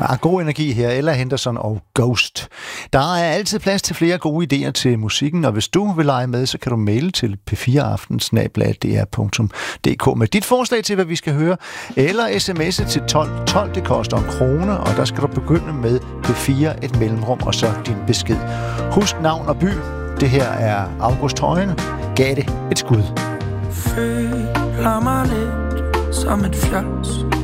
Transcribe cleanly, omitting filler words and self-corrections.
God energi her. Ella Henderson og Ghost. Der er altid plads til flere gode idéer til musikken, og hvis du vil lege med, så kan du maile til p4aften@dr.dk med dit forslag til, hvad vi skal høre, eller sms'e til 1212. Det koster 1 krone, og der skal du begynde med P4, et mellemrum, og så din besked. Husk navn og by. Det her er August Højen. Gav det et skud. Føler mig lidt som et fjols.